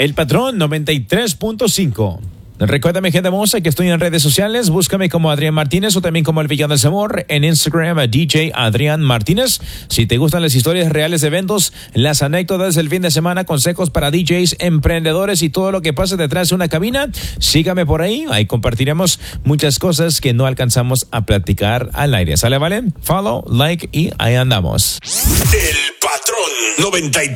El Patrón 93.5. Recuérdame, gente hermosa, que estoy en redes sociales. Búscame como Adrián Martínez o también como El Villano del Sabor en Instagram, a DJ Adrián Martínez. Si te gustan las historias reales de eventos, las anécdotas del fin de semana, consejos para DJs, emprendedores y todo lo que pasa detrás de una cabina, sígame por ahí. Ahí compartiremos muchas cosas que no alcanzamos a platicar al aire. ¿Sale, vale? Follow, like y ahí andamos. El Patrón 93.